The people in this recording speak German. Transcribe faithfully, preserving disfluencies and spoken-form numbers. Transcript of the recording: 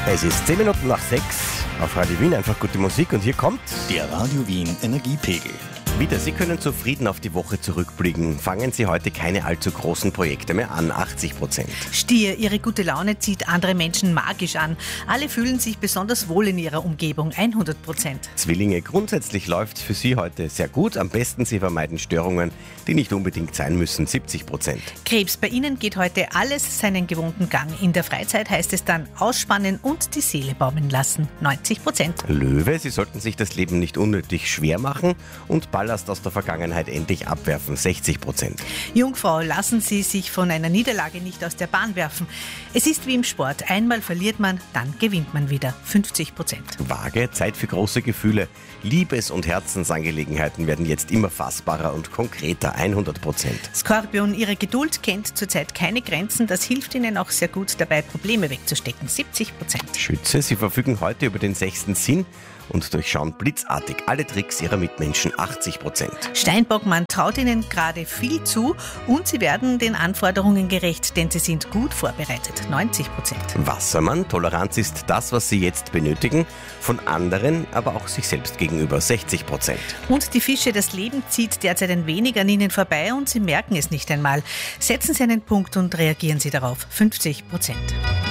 Es ist zehn Minuten nach sechs auf Radio Wien, einfach gute Musik und hier kommt Der Radio Wien Energiepegel. wieder. Sie können zufrieden auf die Woche zurückblicken. Fangen Sie heute keine allzu großen Projekte mehr an, achtzig Prozent. Stier, Ihre gute Laune zieht andere Menschen magisch an. Alle fühlen sich besonders wohl in ihrer Umgebung, hundert Prozent. Zwillinge, grundsätzlich läuft für Sie heute sehr gut. Am besten Sie vermeiden Störungen, die nicht unbedingt sein müssen, siebzig Prozent. Krebs, bei Ihnen geht heute alles seinen gewohnten Gang. In der Freizeit heißt es dann ausspannen und die Seele baumeln lassen, neunzig Prozent. Löwe, Sie sollten sich das Leben nicht unnötig schwer machen und Ballast aus der Vergangenheit endlich abwerfen, sechzig Prozent. Jungfrau, lassen Sie sich von einer Niederlage nicht aus der Bahn werfen. Es ist wie im Sport, einmal verliert man, dann gewinnt man wieder, fünfzig Prozent. Waage, Zeit für große Gefühle. Liebes- und Herzensangelegenheiten werden jetzt immer fassbarer und konkreter, hundert Prozent. Skorpion, Ihre Geduld kennt zurzeit keine Grenzen. Das hilft Ihnen auch sehr gut dabei, Probleme wegzustecken, siebzig Prozent. Schütze, Sie verfügen heute über den sechsten Sinn und durchschauen blitzartig alle Tricks Ihrer Mitmenschen, achtzig Prozent. Steinbock, man traut Ihnen gerade viel zu und Sie werden den Anforderungen gerecht, denn Sie sind gut vorbereitet, neunzig Prozent. Wassermann, Toleranz ist das, was Sie jetzt benötigen, von anderen, aber auch sich selbst gegenüber, sechzig Prozent. Und die Fische, das Leben zieht derzeit ein wenig an Ihnen vorbei und Sie merken es nicht einmal. Setzen Sie einen Punkt und reagieren Sie darauf, fünfzig Prozent.